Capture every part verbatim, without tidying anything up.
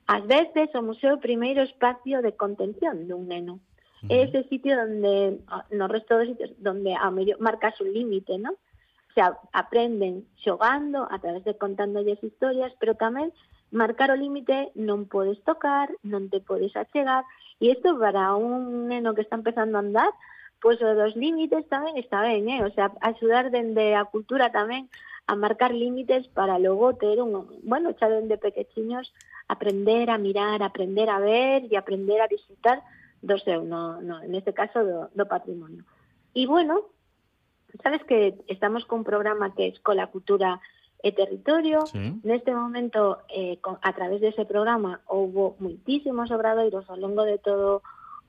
Ás veces o museo é o primeiro espacio de contención dun neno. Uh-huh. É ese sitio onde, no resto dos sitios, donde a mellor marcas un límite, non? O sea, aprenden xogando, a través de contándolles historias, pero tamén marcar o límite, non podes tocar, non te podes achegar, e isto para un neno que está empezando a andar, pois o dos límites tamén está ben, eh? O sea, axudar dende a cultura tamén a marcar límites para logo ter un, bueno, xa dende pequechiños, aprender a mirar, aprender a ver e aprender a disfrutar do seu, no, no, neste caso do, do patrimonio. E bueno, sabes que estamos con un programa que é Escola, Cultura e Territorio. Sí. Neste momento, eh, con, a través dese programa, houve moitísimos obradoiros ao longo de todo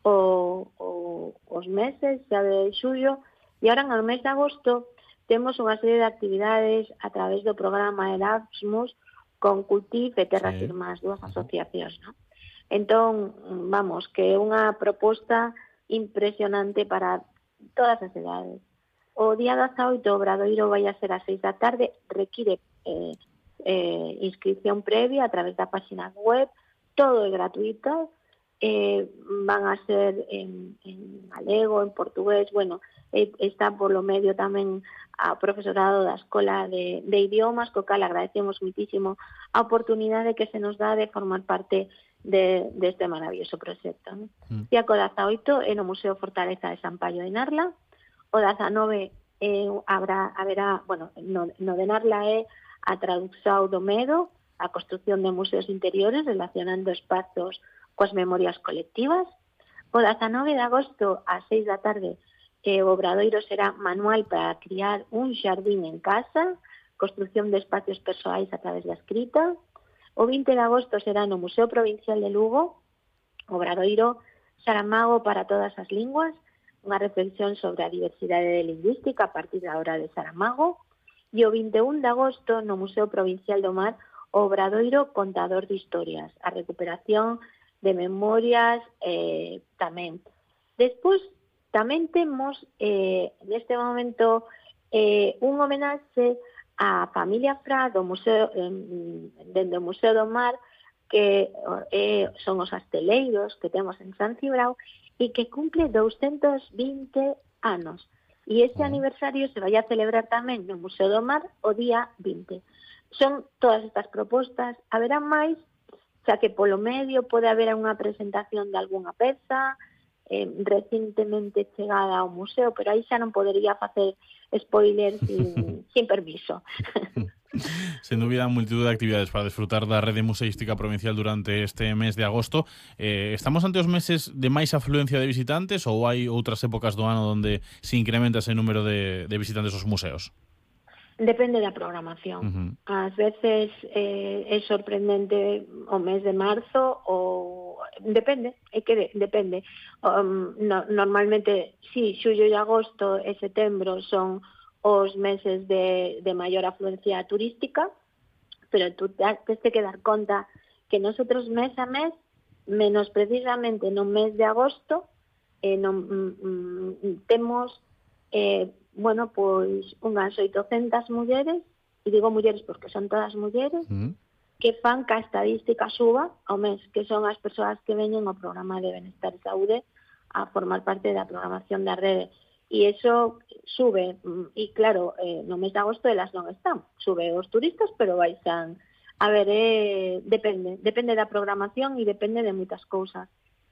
o, o, os meses, xa de xullo, e agora no mes de agosto temos unha serie de actividades a través do programa Erasmus con Cultiv e Terras sí. Irmás, dúas asociacións, non? Entón, vamos, que é unha proposta impresionante para todas as edades. O día dezaoito o obradoiro vai a ser ás seis da tarde, require eh, eh, inscripción previa a través da página web, todo é gratuito, eh, van a ser en, en galego, en portugués, bueno, eh, está por lo medio tamén a profesorado da Escola de, de Idiomas, co cal agradecemos muitísimo a oportunidade que se nos dá de formar parte de, de este maravilloso proxecto, ¿no? Mm. Día co dezaoito é no Museo Fortaleza de San Paio de Narla, o dezanove eh, habrá, haberá, bueno, no, no de Narla é a traducción do medo, a construción de museos interiores relacionando espazos coas memorias colectivas. O dezanove de agosto ás seis da tarde eh, o obradoiro será manual para criar un xardín en casa, construción de espacios persoais a través da escrita. O vinte de agosto será no Museo Provincial de Lugo, obradoiro Saramago para todas as linguas, unha reflexión sobre a diversidade lingüística a partir da obra de Saramago. E o vinte e un de agosto no Museo Provincial do Mar, o obradoiro Contador de Historias, a recuperación de memorias eh, tamén. Despois, tamén temos eh, neste momento eh, un homenaxe á familia Fra do Museo, eh, dende o Museo do Mar, que eh, son os asteleiros que temos en San Cibrao e que cumple doscientos vinte anos. E ese aniversario se vai a celebrar tamén no Museo do Mar o día vinte. Son todas estas propostas, haberá máis, xa que polo medio pode haber unha presentación de algunha peza eh, recentemente chegada ao museo, pero aí xa non podería facer spoilers sin, sin permiso. Sen dúbida, multitud de actividades para desfrutar da rede museística provincial durante este mes de agosto. Eh, estamos ante os meses de máis afluencia de visitantes ou hai outras épocas do ano onde se incrementa ese número de, de visitantes aos museos? Depende da programación. Uh-huh. Ás veces eh, é sorprendente o mes de marzo ou depende, é que de, depende. Um, no, normalmente, sí, xullo e agosto e setembro son os meses de, de maior afluencia turística, pero tú tens que dar conta que nosotros mes a mes, menos precisamente no mes de agosto, eh, non, mm, temos eh, bueno, pois unhas oitocentas mulleres, e digo mulleres porque son todas mulleres, mm. que fan que a estadística suba ao mes, que son as persoas que veñen ao programa de Benestar e Saúde a formar parte da programación da rede. E iso sube, e claro, eh, no mes de agosto elas non están, sube os turistas, pero baixan. A ver, eh, depende, depende da programación e depende de moitas cousas.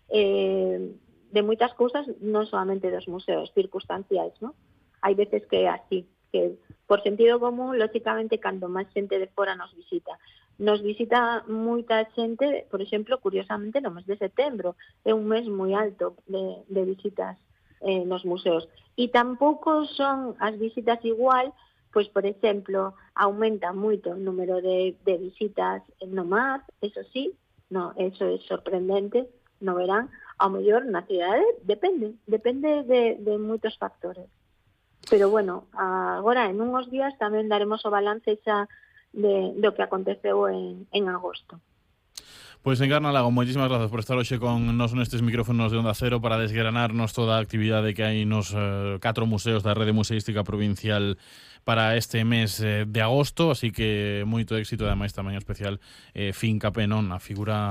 Eh, de moitas cousas, non solamente dos museos, circunstanciais, non? Hai veces que é así, que por sentido común, lógicamente, cando máis xente de fora nos visita. Nos visita moita xente, por exemplo, curiosamente, no mes de setembro. É un mes moi alto de, de visitas eh, nos museos. E tampouco son as visitas igual, pois, por exemplo, aumenta moito o número de, de visitas no mar, eso sí, no, eso é sorprendente, no verán. Ao mellor na cidade depende, depende de, de moitos factores. Pero bueno, agora en unhos días tamén daremos o balance xa de, do que aconteceu en, en agosto. Pois, Encarna Lago, moitísimas grazas por estar hoxe con nos nestes micrófonos de Onda Cero para desgranarnos toda a actividade que hai nos eh, catro museos da rede museística provincial para este mes eh, de agosto, así que moito éxito, ademais tamén especial eh, fincapé non a figura